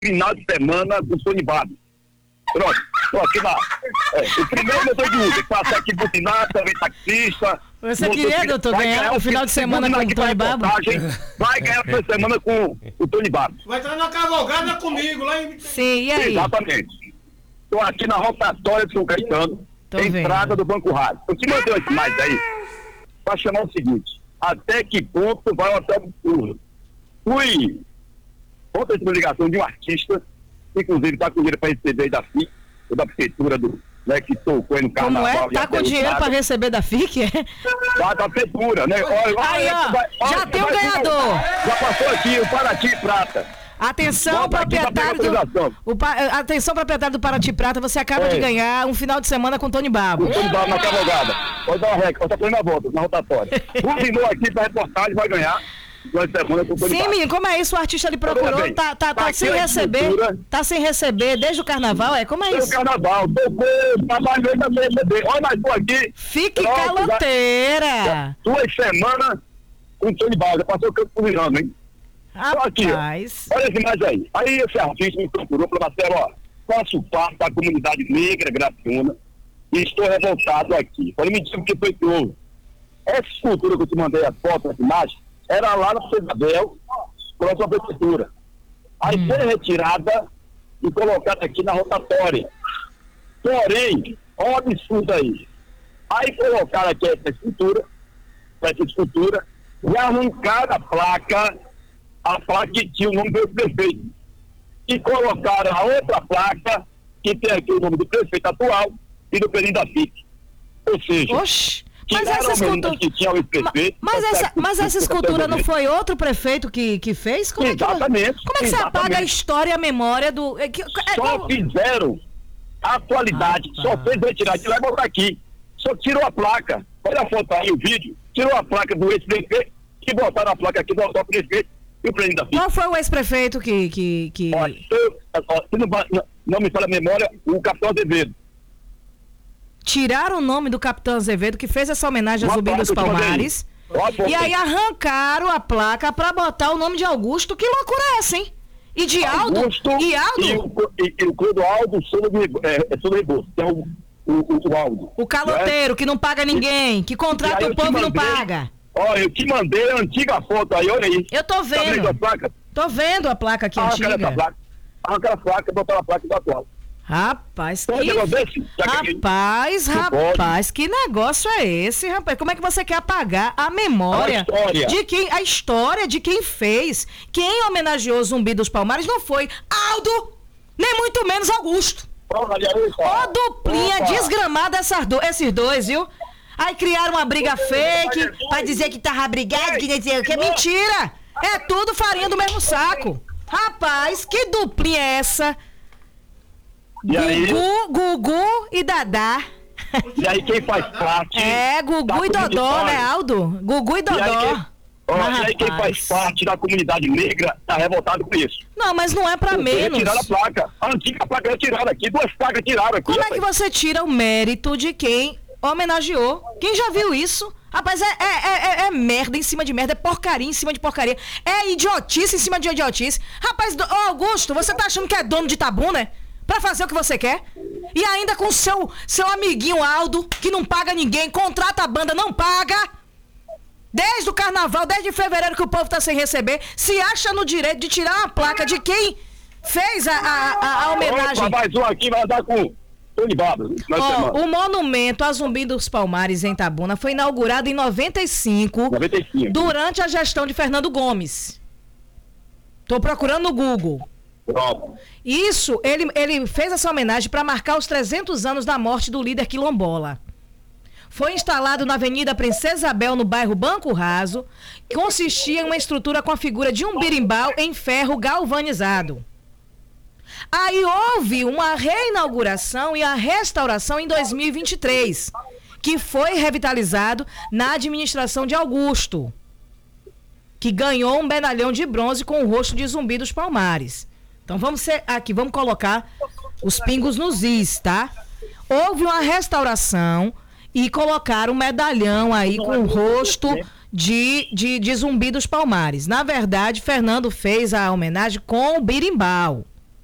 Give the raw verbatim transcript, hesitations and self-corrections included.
final de semana do Tony Barros. Pronto, tô aqui na... É, o primeiro motor de Uber, passa aqui butinado, também taxista. Você queria, doutor, ganhar o final de semana com o Tony Barros? Vai ganhar o final de semana com o Tony Barros. Vai entrar na cavalgada comigo lá em... Sim, e aí? Exatamente. Estou aqui na rotatória de São Caetano, entrada do Banco Rádio. Eu te mandei as imagens aí para chamar o seguinte: até que ponto vai o hotel absurdo? Fui ontem tive ligação de um artista, inclusive está com dinheiro para receber aí da F I C, ou da prefeitura do, né, que tocou aí no carnaval. Como é? Tá com dinheiro para receber da F I C, é? Tá da prefeitura, né? Olha, aí, olha, ó, vai, olha, já tem um vai, ganhador. Já passou aqui o Paraty Prata. Atenção, proprietário do, o, atenção, proprietário do Paraty Prata, você acaba é. de ganhar um final de semana com o Tony Barros. O Tony Barros na cavalgada. Pode dar uma reca, pode estar na volta, na rotatória. Continuou aqui pra reportagem, vai ganhar. Semana com o Tony Sim, Barros. menino, como é isso? O artista lhe procurou, tá, tá, tá sem receber, tá sem receber desde o carnaval, é? Como é isso? Desde o carnaval, tocou, trabalhou pra receber. Olha, mas tô aqui. Fique pronto, caloteira. Já, duas semanas com o Tony Barros, já passou o campo virando, hein? Rapaz. Aqui, ó. Olha as imagens aí. Aí esse artista me procurou para Marcelo, ó, faço parte da comunidade negra Graciuna e estou revoltado aqui. Falei, me diga o que foi que houve. Essa escultura que eu te mandei a foto, essa imagem, era lá na Isabel, próxima à prefeitura. Aí hum. foi retirada e colocada aqui na rotatória. Porém, olha o absurdo aí. Aí colocaram aqui essa escultura, essa escultura, e arrancaram a placa, a placa que tinha o nome do prefeito. E colocaram a outra placa, que tem aqui o nome do prefeito atual e do período da F I C. Ou seja, Oxi, mas essa escultura, que tinha o prefeito, mas, mas, essa, mas essa escultura não foi outro prefeito que, que fez? Como exatamente. É que, como é que você apaga a história e a memória do... É, que, é, só como... fizeram a atualidade, ah, só fez retirar de lá e botar aqui. Só tirou a placa. Olha a foto aí, o vídeo. Tirou a placa do ex-prefeito e botaram a placa aqui do atual prefeito. Qual foi o ex-prefeito que... que, que... Olha, se não, não, não me fala a memória, o capitão Azevedo. Tiraram o nome do capitão Azevedo, que fez essa homenagem a Zumbi dos Palmares. E aí arrancaram a placa pra botar o nome de Augusto. Que loucura é essa, hein? E de Aldo? Augusto e Aldo? E o, e, e o Clodoaldo Souza Rebouças, que é o, o, o, o Aldo. O caloteiro, né? Que não paga ninguém, que contrata o povo e não paga. Olha, eu te mandei a antiga foto aí, olha aí. Eu tô vendo. Tá a placa? Tô vendo a placa aqui Arranca antiga. Essa placa. Arranca a placa e botar a placa do atual. Rapaz, Pode que... Desse? Rapaz, rapaz, que negócio é esse, rapaz? Como é que você quer apagar a memória a de quem, a história de quem fez? Quem homenageou Zumbi dos Palmares não foi Aldo, nem muito menos Augusto. Ó, oh, duplinha opa. Desgramada essas do, esses dois, viu? Aí criaram uma briga fake pra dizer que tava brigado, que dizer que é mentira. É tudo farinha do mesmo saco. Rapaz, que duplinha é essa? E Gugu, Gugu e Dadá. E aí quem faz parte... É, Gugu e Dodó, né, Aldo? Gugu e Dodó. E aí, quem, ó, ah, e aí quem faz parte da comunidade negra tá revoltado com isso. Não, mas não é pra Porque menos. Tiraram a placa. A antiga placa é tirada aqui, duas placas tiraram aqui. Como é que você tira o mérito de quem homenageou? Quem já viu isso? Rapaz, é, é, é, é merda em cima de merda, é porcaria em cima de porcaria, é idiotice em cima de idiotice. Rapaz, do, oh, Augusto, você tá achando que é dono de tabu, né? Pra fazer o que você quer. E ainda com seu, seu amiguinho Aldo, que não paga ninguém, contrata a banda, não paga. Desde o carnaval, desde fevereiro que o povo tá sem receber, se acha no direito de tirar a placa de quem fez a, a, a, a homenagem. Opa, mais um aqui vai dar com Tony Barros. Oh, o monumento a Zumbi dos Palmares em Itabuna foi inaugurado em noventa e cinco, noventa e cinco, durante a gestão de Fernando Gomes. Tô procurando no Google. Pronto. Isso, ele, ele fez essa homenagem para marcar os trezentos anos da morte do líder quilombola. Foi instalado na Avenida Princesa Isabel, no bairro Banco Raso, que consistia em uma estrutura com a figura de um birimbau em ferro galvanizado. Aí houve uma reinauguração e a restauração em dois mil e vinte e três, que foi revitalizado na administração de Augusto, que ganhou um medalhão de bronze com o rosto de Zumbi dos Palmares. Então vamos ser aqui, vamos colocar os pingos nos is, tá? Houve uma restauração e colocaram um medalhão aí com o rosto de, de, de Zumbi dos Palmares. Na verdade, Fernando fez a homenagem com o birimbau.